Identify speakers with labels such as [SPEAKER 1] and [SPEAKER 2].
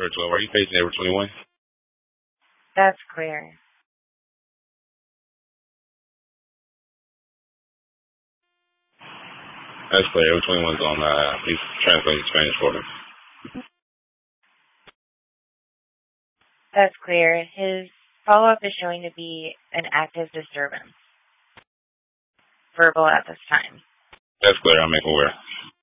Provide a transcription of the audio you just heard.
[SPEAKER 1] Third 12. Are you facing April 21?
[SPEAKER 2] That's clear.
[SPEAKER 1] That's clear. April 21's on. Please translate to Spanish for me.
[SPEAKER 2] That's clear. His follow-up is showing to be an active disturbance. Verbal at this time.
[SPEAKER 1] That's clear. I'll make aware.